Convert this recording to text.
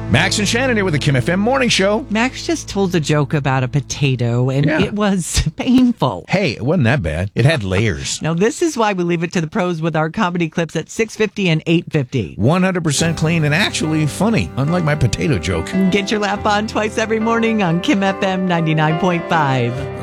Max and Shannon here with the Kim FM Morning Show. Max just told a joke about a potato, and Yeah. it was painful. Hey, it wasn't that bad. It had layers. Now, this is why we leave it to the pros with our comedy clips at 6:50 and 8:50. 100% clean and actually funny, unlike my potato joke. Get your laugh on twice every morning on Kim FM 99.5.